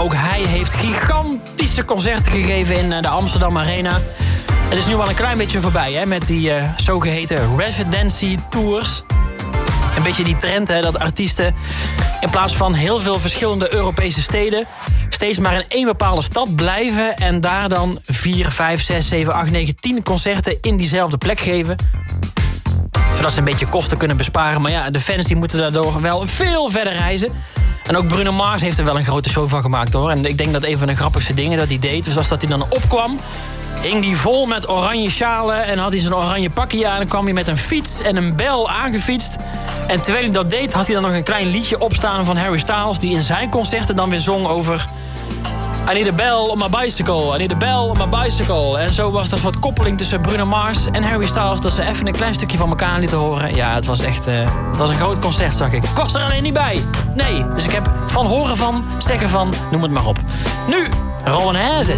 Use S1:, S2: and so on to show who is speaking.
S1: ook hij heeft gigantische concerten gegeven in de Amsterdam Arena. Het is nu al een klein beetje voorbij, hè, met die zogeheten residency tours. Een beetje die trend, hè, dat artiesten in plaats van heel veel verschillende Europese steden steeds maar in één bepaalde stad blijven en daar dan 4, 5, 6, 7, 8, 9, 10 concerten in diezelfde plek geven. Zodat ze een beetje kosten kunnen besparen. Maar ja, de fans die moeten daardoor wel veel verder reizen. En ook Bruno Mars heeft er wel een grote show van gemaakt, hoor. En ik denk dat een van de grappigste dingen dat hij deed was dat hij dan opkwam, hing die vol met oranje sjalen en had hij zijn oranje pakje aan. En dan kwam hij met een fiets en een bel aangefietst. En terwijl hij dat deed, had hij dan nog een klein liedje opstaan van Harry Styles, die in zijn concerten dan weer zong over I need a bell on my bicycle, I need a bell on my bicycle. En zo was er een soort koppeling tussen Bruno Mars en Harry Styles, dat ze even een klein stukje van elkaar lieten horen. Ja, het was echt het was een groot concert, zag ik. Ik was er alleen niet bij. Nee, dus ik heb van horen van, zeggen van, noem het maar op. Nu, Rowan Hezen.